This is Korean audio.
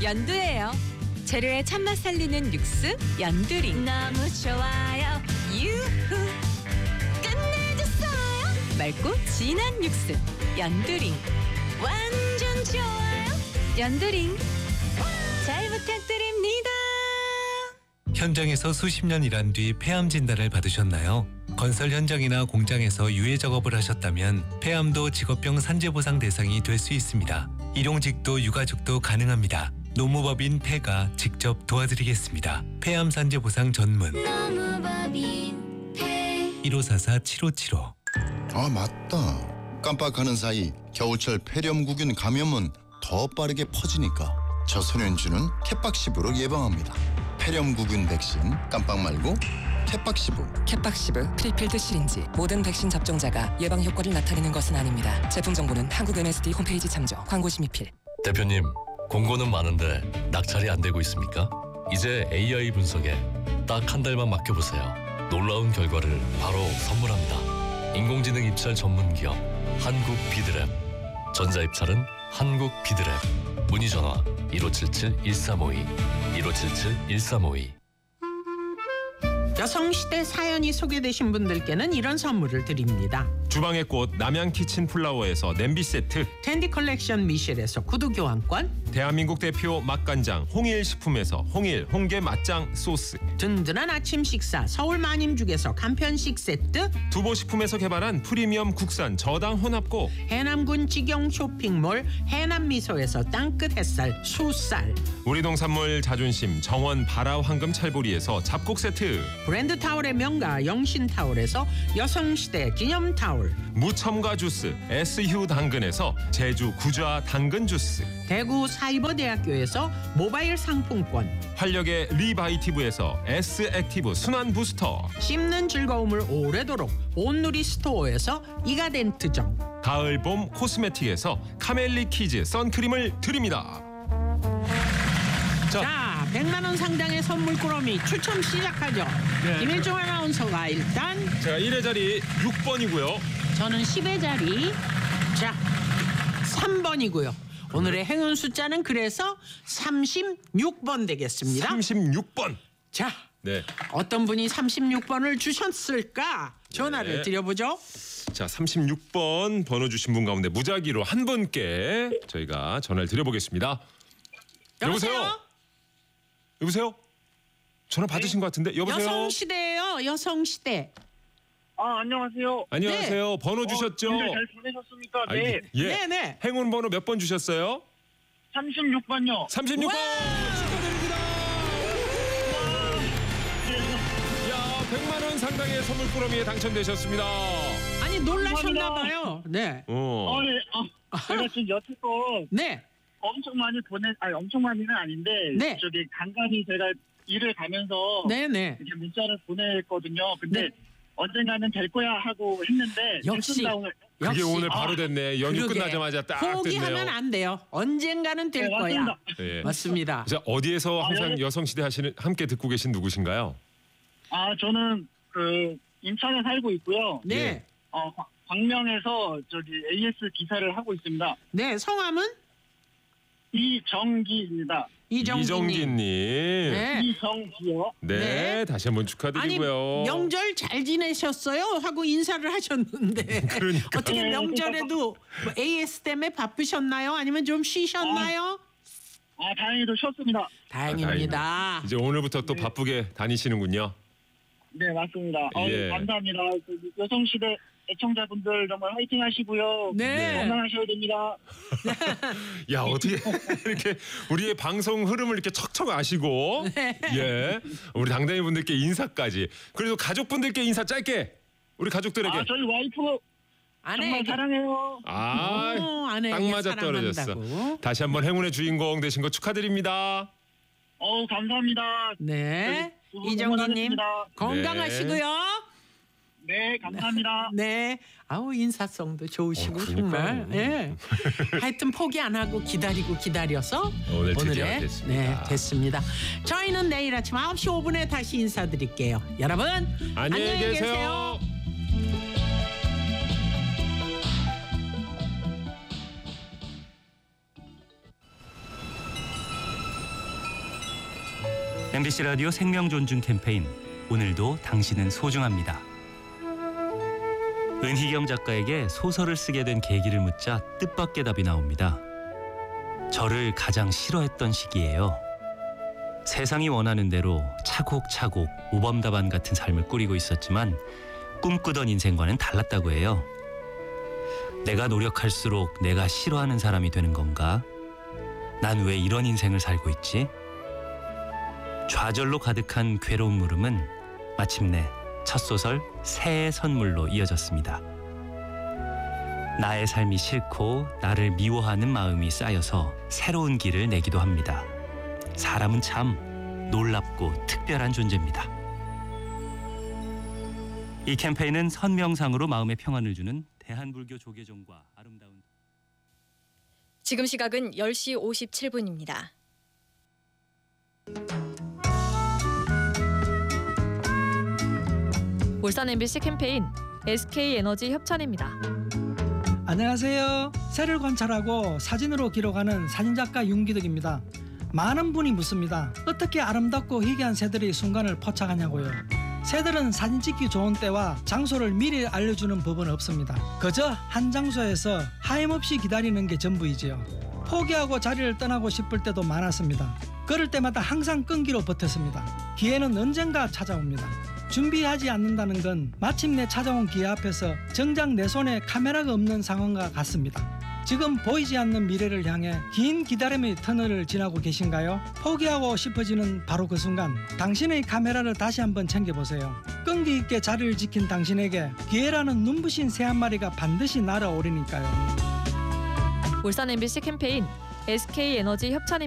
연두예요. 재료의 참맛 살리는 육수 연두링. 너무 좋아요. 유후. 끝내줬어요. 맑고 진한 육수 연두링. 완전 좋아요. 연두링. 잘 부탁드립니다. 현장에서 수십 년 일한 뒤 폐암 진단을 받으셨나요? 건설 현장이나 공장에서 유해 작업을 하셨다면 폐암도 직업병 산재보상 대상이 될 수 있습니다. 일용직도 유가족도 가능합니다. 노무법인 폐가 직접 도와드리겠습니다. 폐암 산재보상 전문 노무법인 폐 1544-7575. 아 맞다. 깜빡하는 사이 겨울철 폐렴구균 감염은 더 빠르게 퍼지니까 저소년주는 캣박시브로 예방합니다. 폐렴구균 백신 깜빡 말고 캣박시브. 캣박시브 프리필드 시린지 모든 백신 접종자가 예방 효과를 나타내는 것은 아닙니다. 제품 정보는 한국 MSD 홈페이지 참조. 광고 심의필. 대표님, 공고는 많은데 낙찰이 안 되고 있습니까? 이제 AI 분석에 딱 한 달만 맡겨보세요. 놀라운 결과를 바로 선물합니다. 인공지능 입찰 전문 기업 한국 비드랩. 전자입찰은 한국 비드랩. 문의 전화 1577-1352 1577-1352. 여성시대 사연이 소개되신 분들께는 이런 선물을 드립니다. 주방의 꽃 남양 키친 플라워에서 냄비 세트, 텐디 컬렉션 미셸에서 구두 교환권, 대한민국 대표 맛간장 홍일 식품에서 홍일 홍게 맛장 소스, 든든한 아침 식사 서울 마님죽에서 간편식 세트, 두보식품에서 개발한 프리미엄 국산 저당 혼합고, 해남군 직영 쇼핑몰 해남미소에서 땅끝 햇살 수쌀, 우리 농산물 자존심 정원 바라 황금 찰보리에서 잡곡 세트, 브랜드 타올의 명가 영신타올에서 여성시대 기념타올, 무첨가 주스 SU 당근에서 제주 구좌 당근 주스, 대구 사이버대학교에서 모바일 상품권, 활력의 리바이티브에서 S액티브 순환 부스터, 씹는 즐거움을 오래도록 온누리 스토어에서 이가덴트점, 가을 봄 코스메틱에서 카멜리 키즈 선크림을 드립니다. 자, 100만 원 상당의 선물 꾸러미 추첨 시작하죠. 네. 김일중 아나운서가 일단 제가 1회 자리 6번이고요. 저는 10의 자리 자 3번이고요. 오늘의 행운 숫자는 그래서 36번 되겠습니다. 36번. 자, 네. 어떤 분이 36번을 주셨을까? 전화를 네. 드려보죠. 자, 36번 번호 주신 분 가운데 무작위로 한 분께 저희가 전화를 드려보겠습니다. 여보세요? 여보세요? 전화 받으신 것 같은데. 여보세요? 여성시대예요. 여성시대. 아, 안녕하세요. 안녕하세요. 네. 번호 주셨죠? 오늘 잘 보내셨습니까? 아, 네. 예. 네네. 행운 번호 몇 번 주셨어요? 36번요. 36번 와! 축하드립니다. 야, 100만 원 상당의 선물 꾸러미에 당첨되셨습니다. 아니 놀라셨나 봐요. 네. 네. 제가 지금 여태껏 네. 엄청 많이 엄청 많이는 아닌데, 네. 저기 간간히 제가 일을 가면서 네네. 이렇게 문자를 보냈거든요. 근데 네. 언젠가는 될 거야 하고 했는데, 역시. 됐습니다, 오늘. 그게 역시. 오늘 바로 됐네. 연휴 그러게. 끝나자마자 딱 포기하면 됐네요. 안 돼요. 언젠가는 될 네, 거야. 맞습니다. 예. 맞습니다. 자, 어디에서 항상 여성시대 함께 듣고 계신 누구신가요? 저는 인천에 살고 있고요. 네. 예. 광명에서 AS 기사를 하고 있습니다. 네. 성함은 이정기입니다. 이정기님. 네. 이정기요. 네, 네. 다시 한번 아니 축하드리고요. 명절 잘 지내셨어요? 하고 인사를 하셨는데 그러니까. 어떻게 명절에도 뭐 AS 때문에 바쁘셨나요? 아니면 좀 쉬셨나요? 다행히도 쉬었습니다. 다행입니다. 이제 오늘부터 또 바쁘게 다니시는군요. 네, 맞습니다. 예. 감사합니다. 여성시대 애청자분들 정말 화이팅 하시고요. 네. 건강하셔야 됩니다. 야, 어떻게 이렇게 우리의 방송 흐름을 이렇게 척척 아시고, 예, 우리 당당히 분들께 인사까지. 그래도 가족분들께 인사 짧게 우리 가족들에게. 저희 와이프 정말 사랑해요. 아내에게 딱 맞아 떨어졌어. 사랑한다고. 다시 한번 행운의 주인공 되신 거 축하드립니다. 감사합니다. 네. 두분 이정기님 응원하겠습니다. 건강하시고요. 네, 감사합니다. 네. 아우 인사성도 좋으시고 그러니까요. 정말. 예. 하여튼 포기 안 하고 기다려서 오늘 드디어 오늘의 됐습니다. 네, 됐습니다. 저희는 내일 아침 9시 5분에 다시 인사드릴게요. 여러분 안녕히 계세요. MBC 라디오 생명 존중 캠페인 오늘도 당신은 소중합니다. 은희경 작가에게 소설을 쓰게 된 계기를 묻자 뜻밖의 답이 나옵니다. 저를 가장 싫어했던 시기예요. 세상이 원하는 대로 차곡차곡 모범답안 같은 삶을 꾸리고 있었지만 꿈꾸던 인생과는 달랐다고 해요. 내가 노력할수록 내가 싫어하는 사람이 되는 건가? 난 왜 이런 인생을 살고 있지? 좌절로 가득한 괴로운 물음은 마침내 첫 소설 새의 선물로 이어졌습니다. 나의 삶이 싫고 나를 미워하는 마음이 쌓여서 새로운 길을 내기도 합니다. 사람은 참 놀랍고 특별한 존재입니다. 이 캠페인은 선명상으로 마음의 평안을 주는 대한불교 조계종과 아름다운 지금 시각은 10시 57분입니다. 울산 MBC 캠페인 SK에너지 협찬입니다. 안녕하세요. 새를 관찰하고 사진으로 기록하는 사진작가 윤기덕입니다. 많은 분이 묻습니다. 어떻게 아름답고 희귀한 새들이 순간을 포착하냐고요. 새들은 사진 찍기 좋은 때와 장소를 미리 알려주는 법은 없습니다. 그저 한 장소에서 하염없이 기다리는 게 전부이지요. 포기하고 자리를 떠나고 싶을 때도 많았습니다. 그럴 때마다 항상 끈기로 버텼습니다. 기회는 언젠가 찾아옵니다. 준비하지 않는다는 건 마침내 찾아온 기회 앞에서 정작 내 손에 카메라가 없는 상황과 같습니다. 지금 보이지 않는 미래를 향해 긴 기다림의 터널을 지나고 계신가요? 포기하고 싶어지는 바로 그 순간 당신의 카메라를 다시 한번 챙겨보세요. 끈기 있게 자리를 지킨 당신에게 기회라는 눈부신 새 한 마리가 반드시 날아오르니까요. 울산 MBC 캠페인 SK에너지 협찬입니다.